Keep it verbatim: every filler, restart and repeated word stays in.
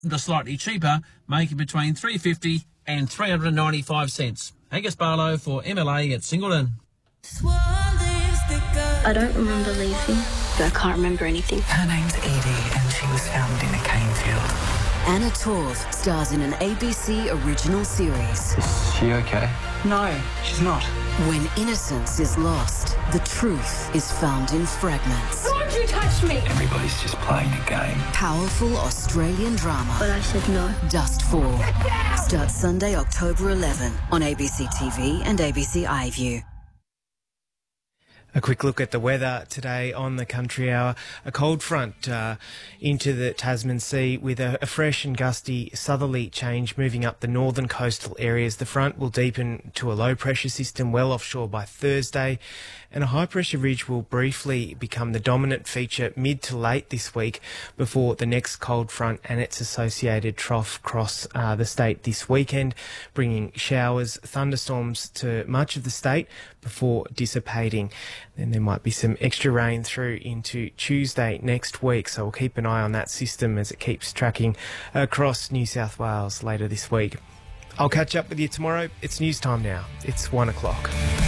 slightly cheaper, making between three dollars fifty and three hundred ninety-five cents. Angus Barlow for M L A at Singleton. I don't remember leaving, but I can't remember anything. Her name's Edie and she was found in a cane field. Anna Torv stars in an A B C original series. Is she okay? No, she's not. When innocence is lost, the truth is found in fragments. Why'd you touch me? Everybody's just playing a game. Powerful Australian drama. But I said no. Dustfall. Starts Sunday, October eleventh on A B C T V and A B C iView. A quick look at the weather today on the Country Hour. A cold front uh, into the Tasman Sea with a, a fresh and gusty southerly change moving up the northern coastal areas. The front will deepen to a low pressure system well offshore by Thursday, and a high pressure ridge will briefly become the dominant feature mid to late this week before the next cold front and its associated trough cross uh, the state this weekend, bringing showers, thunderstorms to much of the state before dissipating. Then there might be some extra rain through into Tuesday next week, so we'll keep an eye on that system as it keeps tracking across New South Wales later this week. I'll catch up with you tomorrow. It's news time now. It's one o'clock.